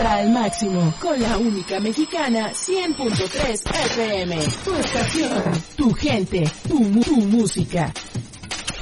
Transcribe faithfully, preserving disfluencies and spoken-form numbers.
Vibra al máximo con la única mexicana cien punto tres F M. Tu estación, tu gente, tu, mu- tu música.